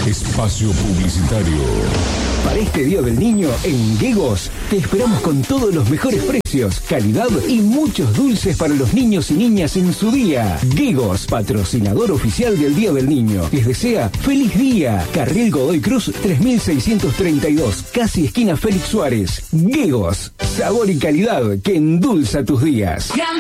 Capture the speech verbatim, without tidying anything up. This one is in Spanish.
Espacio publicitario. Para este Día del Niño, en Guegos, te esperamos con todos los mejores precios, calidad y muchos dulces para los niños y niñas en su día. Guegos, patrocinador oficial del Día del Niño. Les desea feliz día. Carril Godoy Cruz tres mil seiscientos treinta y dos, casi esquina Félix Suárez. Guegos, sabor y calidad que endulza tus días.